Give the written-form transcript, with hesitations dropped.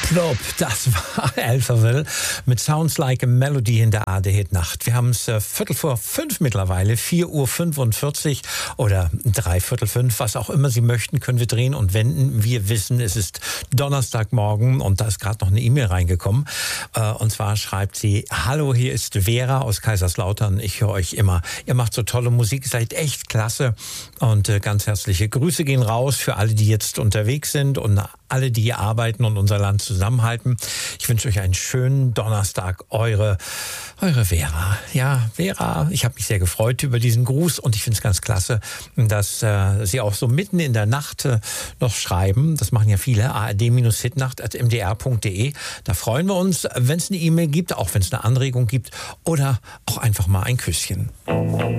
Knob, das war Alphaville mit Sounds Like a Melody in der ARD-Hit-Nacht. Wir haben es 4:45 mittlerweile, 4:45 oder 3:45, was auch immer Sie möchten, können wir drehen und wenden. Wir wissen, es ist Donnerstagmorgen und da ist gerade noch eine E-Mail reingekommen. Und zwar schreibt sie: Hallo, hier ist Vera aus Kaiserslautern. Ich höre euch immer. Ihr macht so tolle Musik, seid echt klasse. Und ganz herzliche Grüße gehen raus für alle, die jetzt unterwegs sind und alle, die hier arbeiten und unser Land zusammenhalten. Ich wünsche euch einen schönen Donnerstag. Eure Vera. Ja, Vera, ich habe mich sehr gefreut über diesen Gruß und ich finde es ganz klasse, dass Sie auch so mitten in der Nacht noch schreiben. Das machen ja viele. ard-hitnacht@mdr.de. Da freuen wir uns, wenn es eine E-Mail gibt, auch wenn es eine Anregung gibt oder auch einfach mal ein Küsschen.